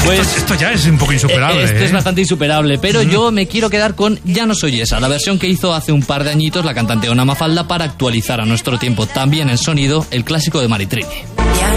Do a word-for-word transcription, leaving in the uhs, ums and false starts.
Pues esto, esto ya es un poco insuperable. Esto ¿eh? es bastante insuperable, pero mm. yo me quiero quedar con Ya no soy esa, la versión que hizo hace un par de añitos la cantante Ona Mafalda para actualizar a nuestro tiempo también en sonido el clásico de Maritrini. Ya